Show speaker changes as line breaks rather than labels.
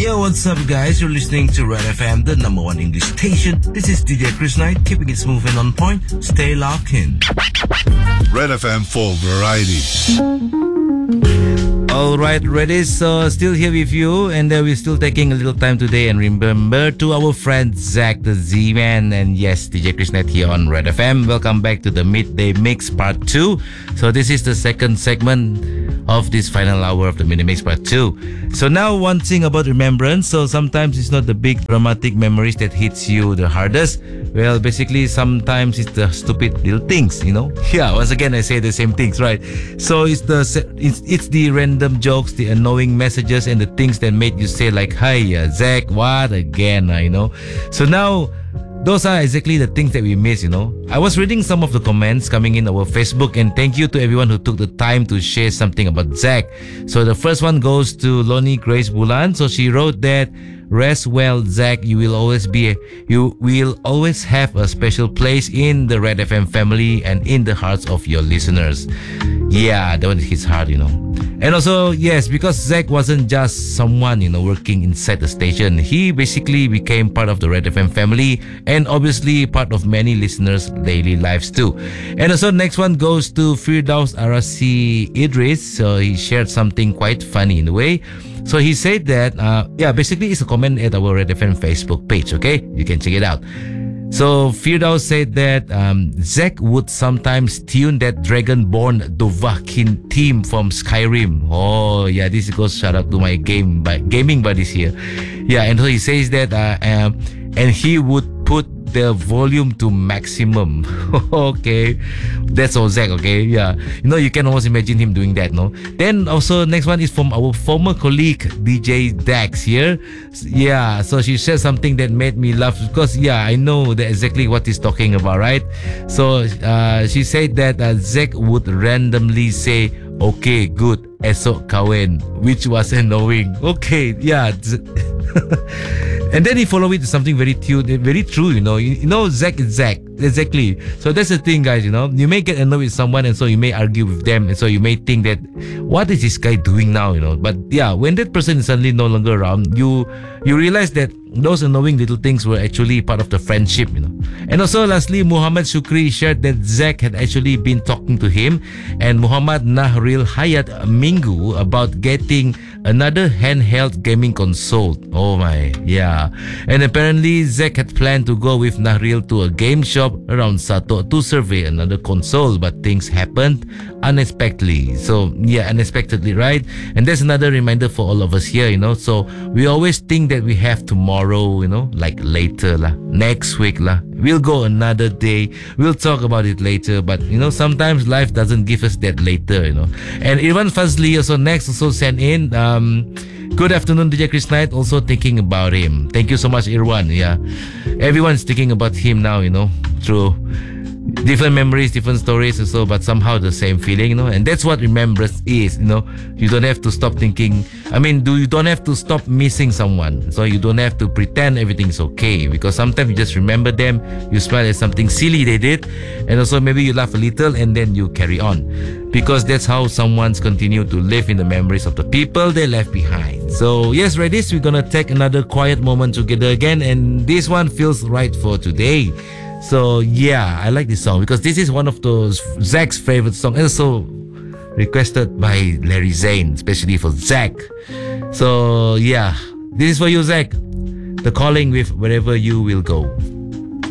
Yo, what's up, guys? You're listening to Red FM, the number one English station. This is DJ Chris Knight, keeping it smooth and on point. Stay locked in.
Red FM for variety.
Alright, ready? So still here with you, and we're still taking a little time today. And remember to our friend Zach the Z-Man, and yes, DJ Chris Knight here on Red FM. Welcome back to the Midday Mix Part 2. So this is the second segment of this final hour of the Midday Mix Part 2. So now one thing about remembrance. So sometimes it's not the big dramatic memories that hits you the hardest. Well, basically sometimes it's the stupid little things, you know. Yeah, once again I say the same things, right? So it's the random jokes, the annoying messages, and the things that made you say like, "Hi, Zach, what again?" You know. So now, those are exactly the things that we miss, you know. I was reading some of the comments coming in our Facebook, and thank you to everyone who took the time to share something about Zach. So the first one goes to Lonnie Grace Bulan. So she wrote that, "Rest well, Zach. You will always have a special place in the Red FM family and in the hearts of your listeners." Yeah, that one hits hard, you know. And also, yes, because Zach wasn't just someone, you know, working inside the station. He basically became part of the Red FM family and obviously part of many listeners' daily lives too. And also, next one goes to Firdaus Arasi Idris. So he shared something quite funny in a way. So he said that, basically it's a comment at our Red FM Facebook page, okay? You can check it out. So Firdaus said that Zach would sometimes tune that Dragonborn Dovahkiin theme from Skyrim. Oh yeah, this goes shout out to my gaming buddies here. Yeah, and so he says that and he would put the volume to maximum. Okay, that's all Zach. Okay, yeah, you know, you can almost imagine him doing that, no? Then also next one is from our former colleague DJ Dax here. Yeah, so she said something that made me laugh because I know that exactly what he's talking about, right? So she said that Zach would randomly say, "Okay, good, esok kawin," which was annoying. Okay, yeah. And then he followed it to something very true, you know. You know, Zach is Zach. Exactly. So that's the thing, guys, you know. You may get annoyed with someone, and so you may argue with them, and so you may think that, what is this guy doing now, you know? But yeah, when that person is suddenly no longer around, you realize that those annoying little things were actually part of the friendship, you know. And also, lastly, Muhammad Shukri shared that Zach had actually been talking to him and Muhammad Nahril Hayat Minggu about getting another handheld gaming console. Oh my, yeah. And apparently, Zach had planned to go with Nahril to a game shop around Sato to survey another console, but things happened unexpectedly. So yeah, unexpectedly, right? And that's another reminder for all of us here, you know. So we always think that we have tomorrow, you know, like later lah, next week lah, we'll go another day, we'll talk about it later. But you know, sometimes life doesn't give us that later, you know. And Irwan Fazli also sent in, "Good afternoon, DJ Chris Knight. Also thinking about him." Thank you so much, Irwan. Yeah, everyone's thinking about him now, you know, through different memories, different stories and so, but somehow the same feeling, you know. And that's what remembrance is, you know. You don't have to stop thinking. You don't have to stop missing someone. So you don't have to pretend everything's okay, because sometimes you just remember them, you smile at something silly they did, and also maybe you laugh a little and then you carry on, because that's how someone's continue to live in the memories of the people they left behind. So yes, Redis, we're gonna take another quiet moment together again, and this one feels right for today. So yeah, I like this song because this is one of those Zach's favorite songs, and also requested by Larry Zane, especially for Zach. So yeah, this is for you, Zach. The Calling with Wherever You Will Go.